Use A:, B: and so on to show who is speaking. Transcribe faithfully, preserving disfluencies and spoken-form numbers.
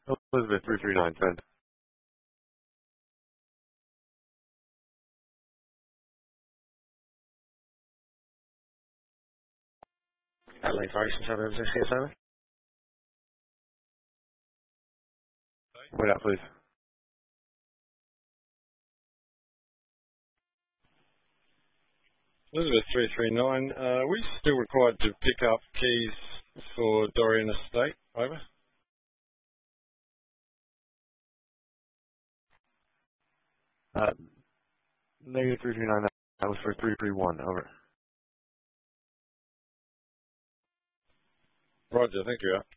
A: Elizabeth three three nine, send.
B: Adelaide Variation Suburbs, S C S over.
A: Wait out, please.
C: Elizabeth three three nine, uh, are we still required to pick up keys for Dorian Estate? Over.
A: Uh, negative three three nine, that was for three three one, over.
C: Roger, thank you.